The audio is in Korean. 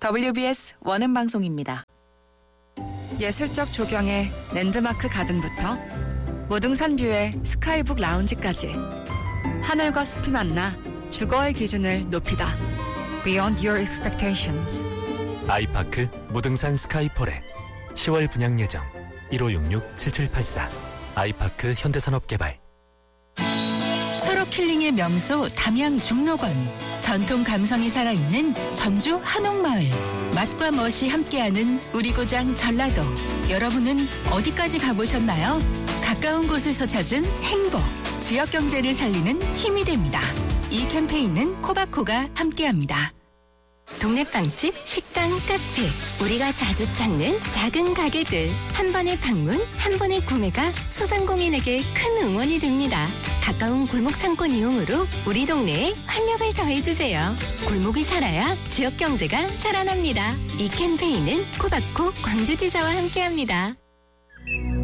WBS 원음방송입니다. 예술적 조경의 랜드마크 가든부터 무등산 뷰의 스카이북 라운지까지 하늘과 숲이 만나 주거의 기준을 높이다. Beyond your expectations. 아이파크 무등산 스카이포레 10월 분양 예정 1566-7784 아이파크 현대산업개발. 철옥 힐링의 명소 담양 중록원. 전통 감성이 살아있는 전주 한옥마을. 맛과 멋이 함께하는 우리 고장 전라도. 여러분은 어디까지 가보셨나요? 가까운 곳에서 찾은 행복. 지역 경제를 살리는 힘이 됩니다. 이 캠페인은 코바코가 함께합니다. 동네 빵집, 식당, 카페, 우리가 자주 찾는 작은 가게들. 한 번의 방문, 한 번의 구매가 소상공인에게 큰 응원이 됩니다. 가까운 골목 상권 이용으로 우리 동네에 활력을 더해주세요. 골목이 살아야 지역 경제가 살아납니다. 이 캠페인은 코바코 광주지사와 함께합니다.